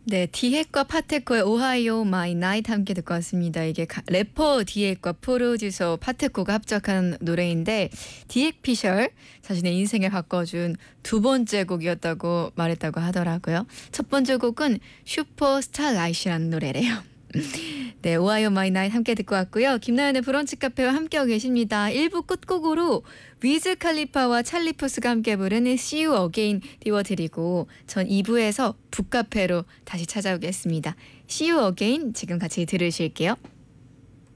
네, 디헥과 파테코의 오하이오 마이 나이트 함께 듣고 왔습니다. 이게 래퍼 디헥과 프로듀서 파테코가 합작한 노래인데 디헥 피셜 자신의 인생을 바꿔준 두 번째 곡이었다고 말했다고 하더라고요. 첫 번째 곡은 슈퍼스타라이트라는 노래래요. 네, 오하이오 마이 나이트 함께 듣고 왔고요. 김나연의 브런치 카페와 함께하고 계십니다. 1부 끝곡으로 위즈 칼리파와 찰리 푸스가 함께 부르는 See You Again 띄워드리고 전 2부에서 북카페로 다시 찾아오겠습니다. See You Again 지금 같이 들으실게요.